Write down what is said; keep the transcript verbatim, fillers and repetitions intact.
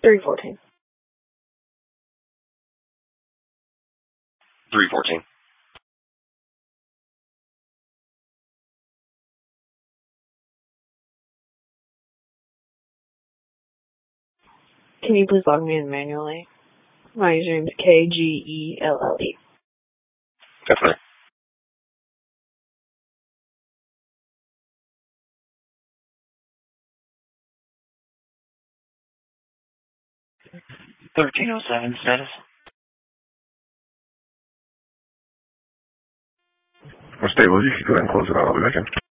three fourteen. three fourteen. Can you please log me in manually? My username is K G E L L E. Definitely. thirteen oh seven status. We're stable. You can go ahead and close it out. I'll be back in.